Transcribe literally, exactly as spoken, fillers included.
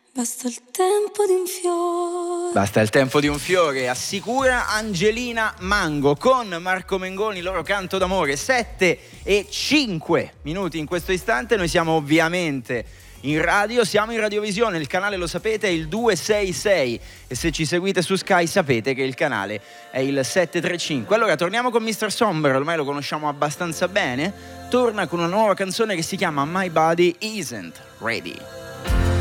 Basta il tempo di un fiore. Basta il tempo di un fiore, assicura Angelina Mango con Marco Mengoni, loro Canto d'amore. Sette e cinque minuti in questo istante. Noi siamo ovviamente in radio, siamo in radiovisione, il canale lo sapete è il duecentosessantasei e se ci seguite su Sky sapete che il canale è il settecentotrentacinque. Allora torniamo con mister Somber, ormai lo conosciamo abbastanza bene, torna con una nuova canzone che si chiama My Body Isn't Ready.